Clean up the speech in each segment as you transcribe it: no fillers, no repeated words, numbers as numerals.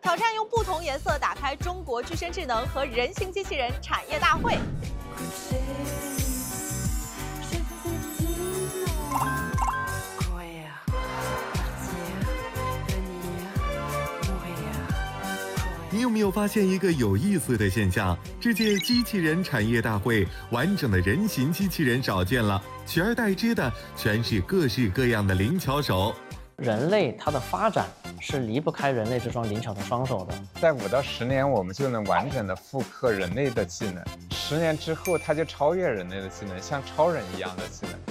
挑战用不同颜色打开中国具身智能和人形机器人产业大会。 你有没有发现一个有意思的现象？这届机器人产业大会，完整的人形机器人少见了，取而代之的全是各式各样的灵巧手。 人类它的发展是离不开人类这双灵巧的双手的。 在5到10年，我们就能完整的复刻人类的技能；10年之后，它就超越人类的技能，像超人一样的技能。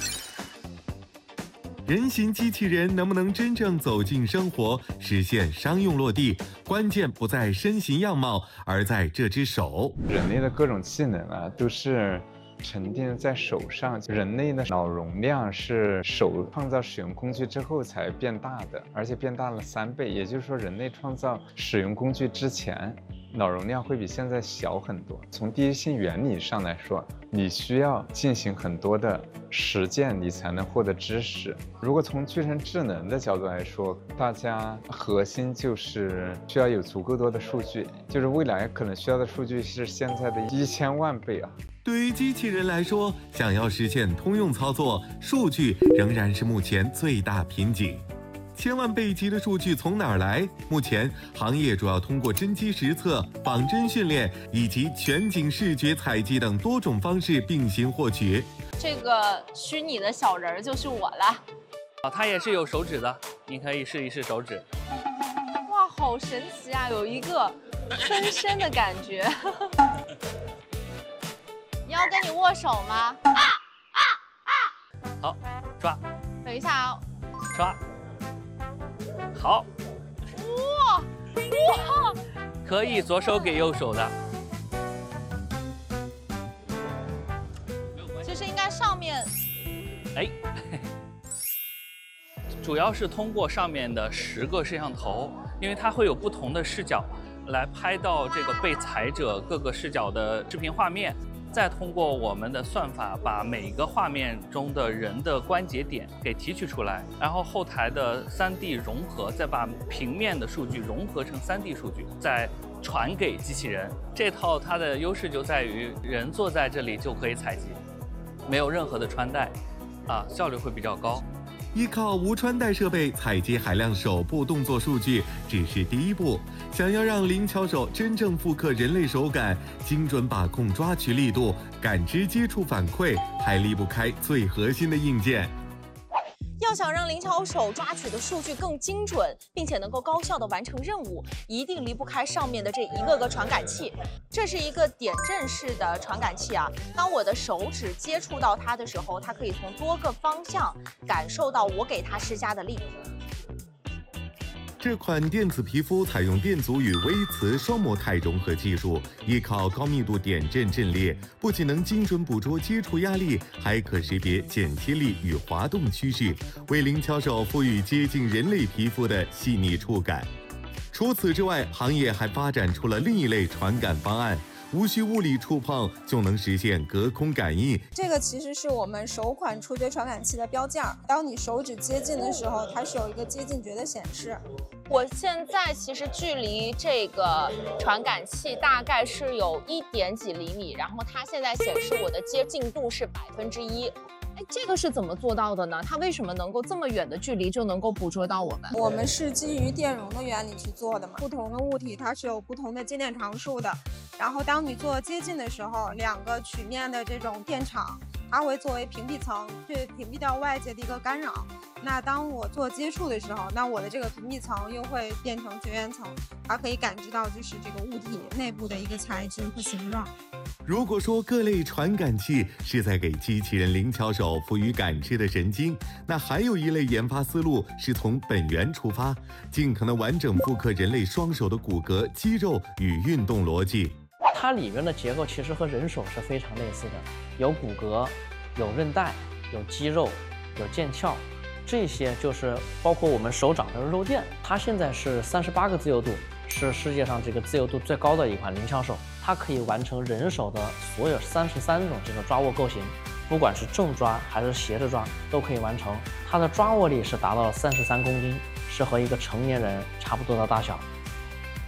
人形机器人能不能真正走进生活，实现商用落地？关键不在身形样貌，而在这只手。 人类的各种技能啊，都是沉淀在手上。人类的脑容量是手创造使用工具之后才变大的，而且变大了3倍。也就是说，人类创造使用工具之前，脑容量会比现在小很多。从第一性原理上来说，你需要进行很多的实践，你才能获得知识。如果从具身智能的角度来说，大家核心就是需要有足够多的数据，就是未来可能需要的数据是现在的1000万倍啊。 对于机器人来说，想要实现通用操作，数据仍然是目前最大瓶颈。1000万倍级的数据从哪儿来？目前行业主要通过真机实测、仿真训练以及全景视觉采集等多种方式并行获取。 这个虚拟的小人就是我了。 它也是有手指的，你可以试一试手指。 哇，好神奇啊！有一个分身的感觉。要跟你握手吗？ 好，抓。 等一下啊， 抓。好。 哇哇！ 可以左手给右手的。 其实应该上面。 哎，主要是通过上面的10个摄像头，因为它会有不同的视角来拍到这个被采者各个视角的视频画面。再通过我们的算法，把每个画面中的人的关节点给提取出来，然后后台的3D 融合，再把平面的数据融合成3D 数据，再传给机器人。这套它的优势就在于人坐在这里就可以采集，没有任何的穿戴，效率会比较高。 依靠无穿戴设备采集海量手部动作数据只是第一步，想要让灵巧手真正复刻人类手感，精准把控抓取力度、感知接触反馈，还离不开最核心的硬件。 要想让灵巧手抓取的数据更精准，并且能够高效地完成任务，一定离不开上面的这一个个传感器。这是一个点阵式的传感器啊，当我的手指接触到它的时候，它可以从多个方向感受到我给它施加的力。 这款电子皮肤采用电阻与微磁双模态融合技术，依靠高密度点阵阵列，不仅能精准捕捉接触压力，还可识别剪切力与滑动趋势，为灵巧手赋予接近人类皮肤的细腻触感。除此之外，行业还发展出了另一类传感方案，无需物理触碰就能实现隔空感应。 这个其实是我们首款触觉传感器的标件，当你手指接近的时候，它是有一个接近觉的显示。 我现在其实距离这个传感器大概是有1点几厘米，然后它现在显示我的接近度是1%。哎，这个是怎么做到的呢？它为什么能够这么远的距离就能够捕捉到我们？ 我们是基于电容的原理去做的嘛，不同的物体它是有不同的接电常数的，然后当你做接近的时候，2个曲面的这种电场，它会作为屏蔽层去屏蔽掉外界的一个干扰。那当我做接触的时候，那我的这个屏蔽层又会变成绝缘层，它可以感知到就是这个物体内部的一个材质和形状。 如果说各类传感器是在给机器人灵巧手赋予感知的神经，那还有一类研发思路是从本源出发，尽可能完整复刻人类双手的骨骼、肌肉与运动逻辑。 它里面的结构其实和人手是非常类似的，有骨骼、有韧带、有肌肉、有腱鞘，这些就是包括我们手掌的肉垫。它现在是38个自由度，是世界上这个自由度最高的一款灵巧手。它可以完成人手的所有33种这个抓握构型，不管是正抓还是斜着抓都可以完成。它的抓握力是达到了33公斤，是和一个成年人差不多的大小。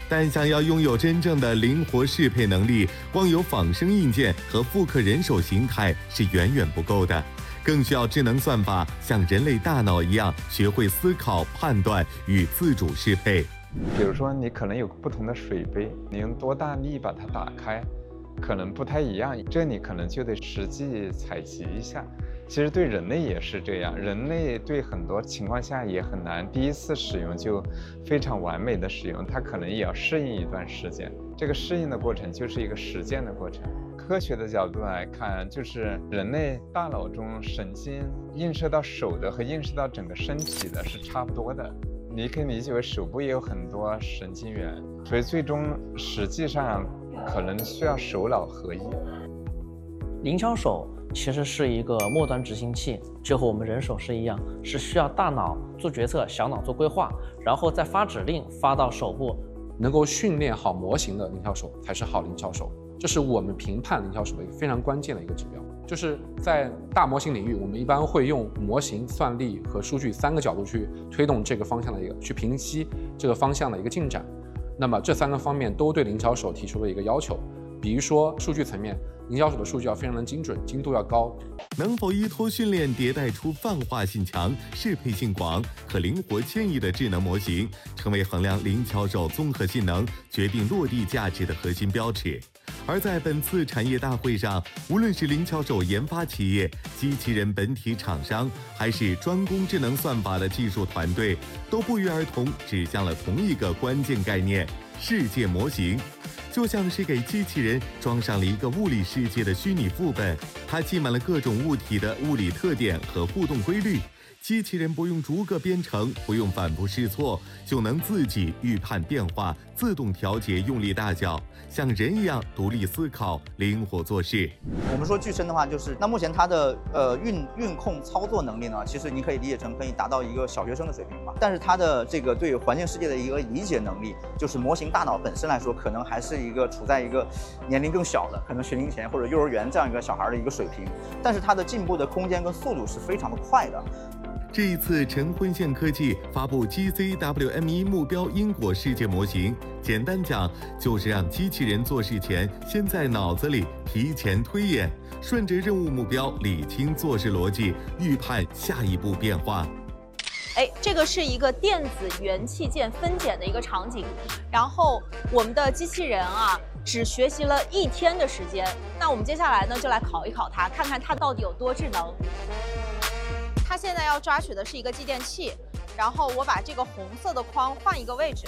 但想要拥有真正的灵活适配能力，光有仿生硬件和复刻人手形态是远远不够的，更需要智能算法像人类大脑一样学会思考、判断与自主适配。 比如说，你可能有不同的水杯，你用多大力把它打开，可能不太一样，这你可能就得实际采集一下。其实对人类也是这样，人类对很多情况下也很难第一次使用就非常完美的使用，它可能也要适应一段时间。这个适应的过程就是一个实践的过程。科学的角度来看，就是人类大脑中神经映射到手的和映射到整个身体的是差不多的。你可以理解为手部也有很多神经元，所以最终实际上可能需要手脑合一。 灵巧手其实是一个末端执行器，就和我们人手是一样，是需要大脑做决策，小脑做规划，然后再发指令发到手部。 能够训练好模型的灵巧手才是好灵巧手，这是我们评判灵巧手的一个非常关键的一个指标。就是在大模型领域，我们一般会用模型、算力和数据3个角度去推动这个方向的去评析这个方向的一个进展。那么这3个方面都对灵巧手提出了一个要求，比如说数据层面，灵巧手的数据要非常的精准，精度要高。 能否依托训练迭代出泛化性强、适配性广、可灵活迁移的智能模型，成为衡量灵巧手综合性能、决定落地价值的核心标尺。而在本次产业大会上，无论是灵巧手研发企业、机器人本体厂商，还是专攻智能算法的技术团队，都不约而同指向了同一个关键概念：世界模型。就像是给机器人装上了一个物理世界的虚拟副本，它记满了各种物体的物理特点和互动规律。机器人不用逐个编程，不用反复试错，就能自己预判变化，自动调节用力大小，像人一样独立思考，灵活做事。 我们说具身的话，就是那目前它的运控操作能力呢，其实你可以理解成可以达到一个小学生的水平吧。但是它的这个对环境世界的一个理解能力，就是模型大脑本身来说，可能还是一个处在一个年龄更小的，可能学龄前或者幼儿园这样一个小孩的一个水平。但是它的进步的空间跟速度是非常的快的。 这一次，陈坤线科技发布 GCWM1 目标因果世界模型，简单讲就是让机器人做事前先在脑子里提前推演，顺着任务目标理清做事逻辑，预判下一步变化。 这个是一个电子元器件分拣的一个场景，然后我们的机器人啊，只学习了1天的时间。那我们接下来呢，就来考一考它，看看它到底有多智能。它现在要抓取的是一个继电器，然后我把这个红色的框换一个位置。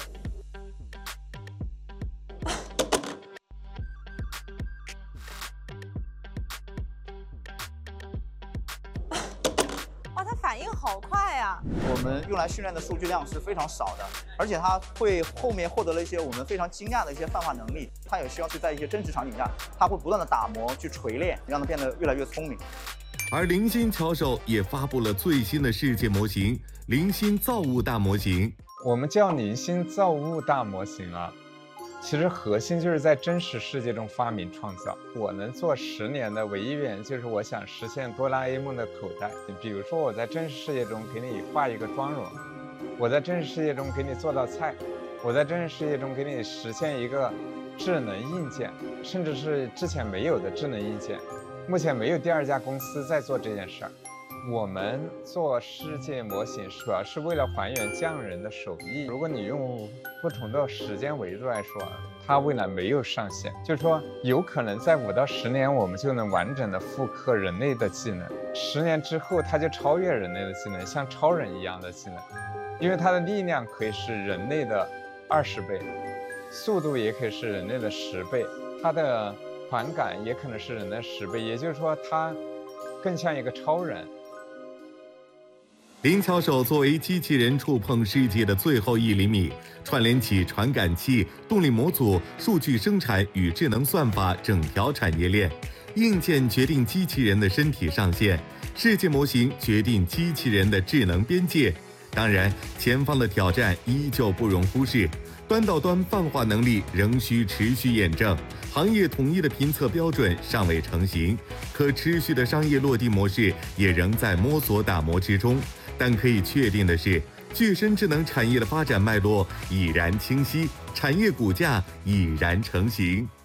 哇，它反应好快啊！ 我们用来训练的数据量是非常少的，而且它会后面获得了一些我们非常惊讶的一些泛化能力。它也需要去在一些真实场景下，它会不断的打磨去锤炼，让它变得越来越聪明。 而灵芯巧手也发布了最新的世界模型——灵芯造物大模型。 我们叫灵芯造物大模型啊，其实核心就是在真实世界中发明创造。我能做10年的唯一原因就是我想实现哆啦 A 梦的口袋。比如说我在真实世界中给你画一个妆容，我在真实世界中给你做道菜，我在真实世界中给你实现一个智能硬件，甚至是之前没有的智能硬件。目前没有第2家公司在做这件事儿。我们做世界模型主要是为了还原匠人的手艺。如果你用不同的时间维度来说，它未来没有上限，就是说有可能在5到10年，我们就能完整的复刻人类的技能。10年之后，它就超越人类的技能，像超人一样的技能，因为它的力量可以是人类的20倍，速度也可以是人类的10倍，它的传感也可能是人的10倍，也就是说它更像一个超人。 灵巧手作为机器人触碰世界的最后1厘米，串联起传感器、动力模组、数据生产与智能算法整条产业链。硬件决定机器人的身体上限，世界模型决定机器人的智能边界。当然，前方的挑战依旧不容忽视，端到端泛化能力仍需持续验证，行业统一的评测标准尚未成型，可持续的商业落地模式也仍在摸索打磨之中。但可以确定的是， 具身智能产业的发展脉络已然清晰，产业骨架已然成型。